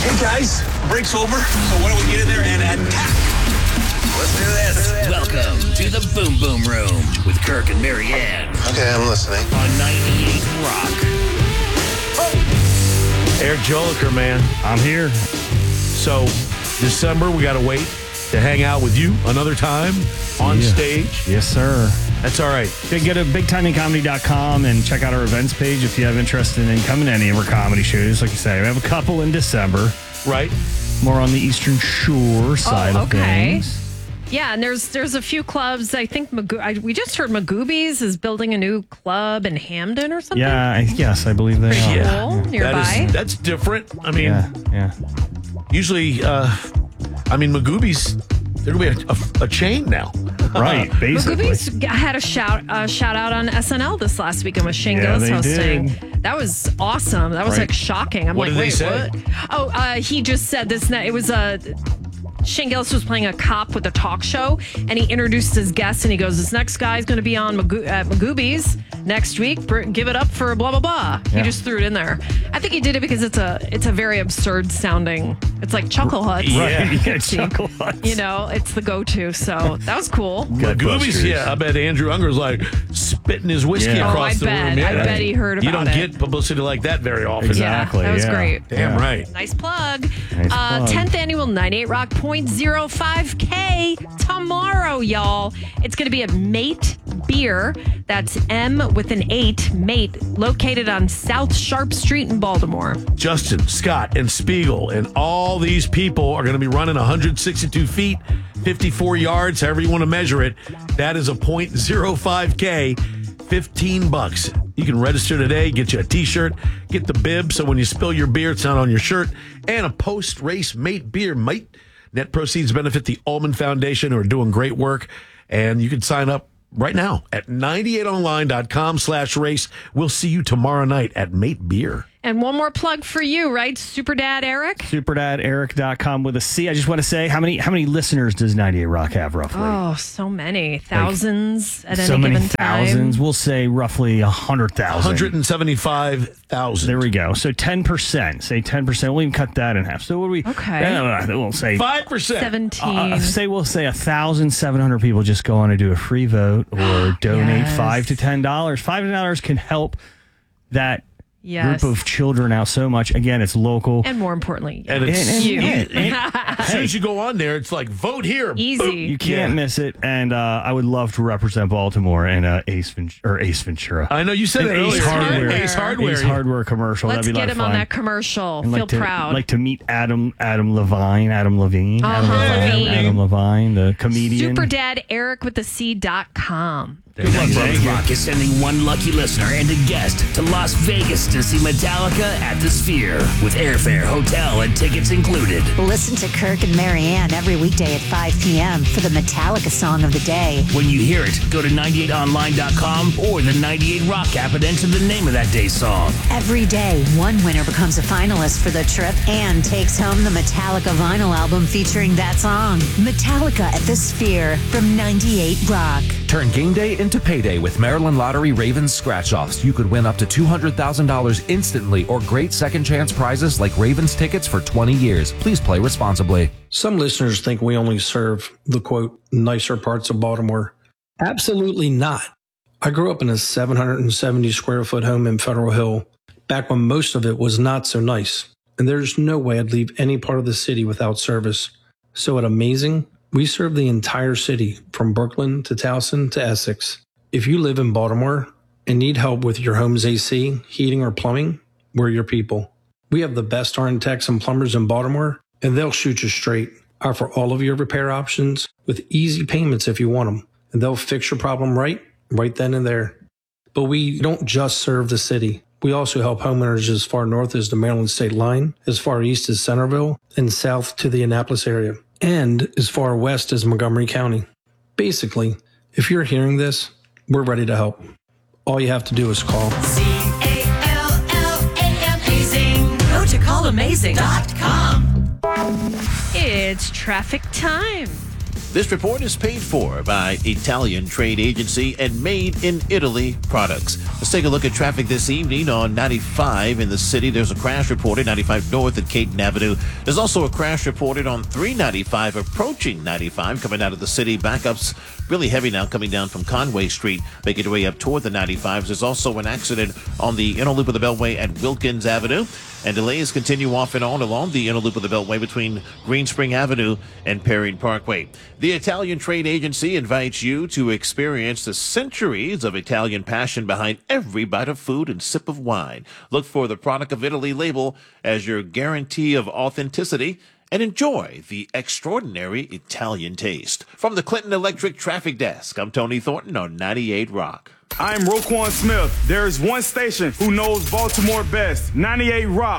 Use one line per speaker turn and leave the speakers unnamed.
Hey guys, break's over, so why don't we get in there and attack? Let's do this.
Welcome to the Boom Boom Room with Kirk and Marianne
Okay, I'm listening.
on 98 Rock.
Eric Joliker, man.
I'm here.
So, December, we got to wait to hang out with you another time on stage.
Yes, sir.
That's all right.
You can go to bigtimingcomedy.com and check out our events page if you have interest in coming to any of our comedy shows. Like you say, we have a couple in December.
Right?
More on the Eastern Shore side of things.
Yeah, and there's a few clubs. I think we just heard Magoobies is building a new club in Hamden or something.
Yeah, yes, I believe they
Pretty
are.
cool. Nearby.
That's different. I mean,
Yeah.
usually, Magoobies, they're going to be a chain now.
Right, basically.
Magoobies had a shout out on SNL this last weekend with Shane Gillis
they
hosting.
did.
That was awesome. That was
Right.
like shocking. I'm
What
like,
did they
wait,
say?
what? Oh, he just said this. It was Shane Gillis was playing a cop with a talk show, and he introduced his guests, and he goes, "This next guy's going to be on Magoobies next week. Give it up for blah blah blah." He
Yeah.
just threw it in there. I think he did it because it's a very absurd sounding. It's like Chuckle Hut.
Right, yeah,
See,
Chuckle Hutz.
You know, it's the go-to. So that was cool.
Magoobies, yeah. I bet Andrew Unger's like spitting his whiskey
Yeah.
across the room. Yeah.
I bet he heard
You
about
don't
it.
get publicity like that very often.
Exactly.
Yeah, that was
yeah.
great.
Damn
Yeah.
right.
Nice plug.
Nice plug.
10th annual 98 Rock 0.05K tomorrow, y'all. It's going to be at Mate Beer. That's M with an 8, Mate, located on South Sharp Street in Baltimore.
Justin, Scott, and Spiegel, and all these people are going to be running 162 feet, 54 yards, however you want to measure it. That is a 0.05K, $15. You can register today, get you a T-shirt, get the bib, so when you spill your beer, it's not on your shirt, and a post-race Mate Beer. Net proceeds benefit the Ullman Foundation, who are doing great work, and you can sign up right now at 98online.com/race. We'll see you tomorrow night at Mate Beer.
And one more plug for you, right? Super Dad Eric?
SuperDadEric.com with a C. I just want to say, how many listeners does 98 Rock have roughly?
Oh, so many. Thousands at
So
any
many
given time.
thousands. We'll say roughly 100,000.
175,000.
There we go. So 10%. Say 10%. We'll even cut that in half. So what do we?
Okay.
We'll say
5%.
17.
We'll say 1,700 people just go on and do a free vote or donate
Yes.
$5 to $10. $5 to $10 can help that
Yes.
group of children out so much. Again, it's local.
And more importantly,
And it's
you.
as soon as you go on there, it's like, vote here.
Easy.
You can't miss it, and I would love to represent Baltimore in Ace Ventura.
I know you said
An
it earlier.
Ace Hardware.
Ace Hardware.
Ace Hardware commercial.
Let's
That'd be a lot
get
of
him on
fun.
that commercial.
And
Feel proud.
Like to meet Adam Levine,
Levine.
the comedian.
SuperDadEric with the C.com.
Good luck, brother.
Rock is sending one lucky listener and a guest to Las Vegas to see Metallica at the Sphere with airfare, hotel, and tickets included.
Listen to Kirk and Marianne every weekday at 5 p.m. for the Metallica song of the day.
When you hear it, go to 98online.com or the 98 Rock app and enter the name of that day's song.
Every day, one winner becomes a finalist for the trip and takes home the Metallica vinyl album featuring that song. Metallica at the Sphere from 98 Rock.
Turn game day into payday with Maryland Lottery Ravens scratch-offs. You could win up to $200,000 instantly or great second chance prizes like Ravens tickets for 20 years. Please play responsibly.
Some listeners think we only serve the, quote, nicer parts of Baltimore. Absolutely not. I grew up in a 770 square foot home in Federal Hill, back when most of it was not so nice. And there's no way I'd leave any part of the city without service. So at Amazing, we serve the entire city, from Brooklyn to Towson to Essex. If you live in Baltimore and need help with your home's AC, heating, or plumbing, we're your people. We have the best RN techs and plumbers in Baltimore, and they'll shoot you straight. Offer all of your repair options with easy payments if you want them, and they'll fix your problem right then and there. But we don't just serve the city. We also help homeowners as far north as the Maryland state line, as far east as Centerville, and south to the Annapolis area, and as far west as Montgomery County. Basically, if you're hearing this, we're ready to help. All you have to do is call.
CALLAMAZING. Go to callamazing.com.
It's traffic time.
This report is paid for by Italian Trade Agency and Made in Italy products. Let's take a look at traffic this evening on 95 in the city. There's a crash reported 95 north at Caton Avenue. There's also a crash reported on 395 approaching 95 coming out of the city. Backups really heavy now coming down from Conway Street, making your way up toward the 95s. There's also an accident on the inner loop of the Beltway at Wilkins Avenue. And delays continue off and on along the inner loop of the Beltway between Green Spring Avenue and Perrine Parkway. The Italian Trade Agency invites you to experience the centuries of Italian passion behind every bite of food and sip of wine. Look for the Product of Italy label as your guarantee of authenticity and enjoy the extraordinary Italian taste. From the Clinton Electric Traffic Desk, I'm Tony Thornton on 98 Rock.
I'm Roquan Smith. There is one station who knows Baltimore best, 98 Rock.